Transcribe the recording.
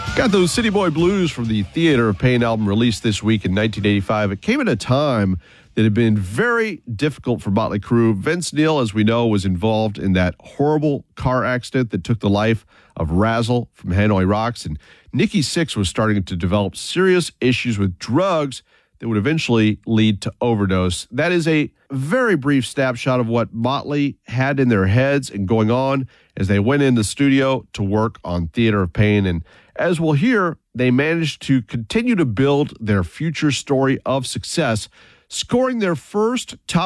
Got those City Boy Blues from the Theater of Pain album released this week in 1985. It came at a time that had been very difficult for Motley Crue. Vince Neil, as we know, was involved in that horrible car accident that took the life of Razzle from Hanoi Rocks, and Nikki Sixx was starting to develop serious issues with drugs that would eventually lead to overdose. That is a very brief snapshot of what Motley had in their heads and going on as they went in the studio to work on Theater of Pain. And as we'll hear, they managed to continue to build their future story of success, scoring their first top